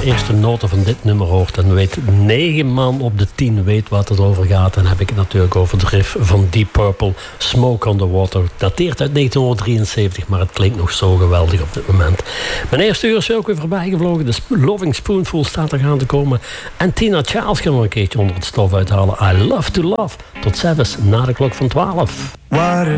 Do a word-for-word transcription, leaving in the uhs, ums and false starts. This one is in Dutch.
eerste noten van dit nummer hoort, dan weet negen man op de tien weet wat het over gaat. Dan heb ik het natuurlijk over de riff van Deep Purple, Smoke on the Water. Dateert uit negentien drieënzeventig, maar het klinkt nog zo geweldig op dit moment. Mijn eerste uur is ook weer voorbij gevlogen. De Loving Spoonful staat er gaan te komen. En Tina Charles gaan we een keertje onder het stof uithalen. I Love to Love. Tot zelfs na de klok van twaalf.